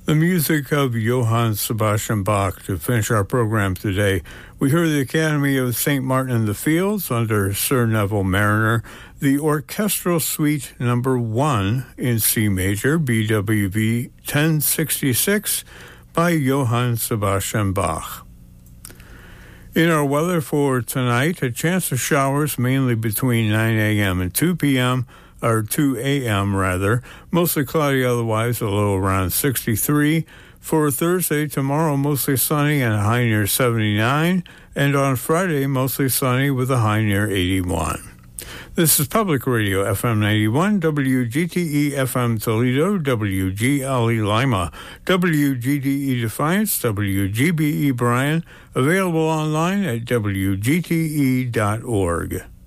The music of Johann Sebastian Bach to finish our program today. We heard the Academy of St. Martin in the Fields under Sir Neville Mariner, the Orchestral Suite No. 1 in C major, BWV 1066 by Johann Sebastian Bach. In our weather for tonight, a chance of showers mainly between 9 a.m. and 2 p.m., or 2 a.m. rather. Mostly cloudy otherwise, a low around 63. For Thursday, tomorrow, mostly sunny and a high near 79. And on Friday, mostly sunny with a high near 81. This is Public Radio, FM 91, WGTE FM Toledo, WGLE Lima, WGDE Defiance, WGBE Bryan, available online at WGTE.org.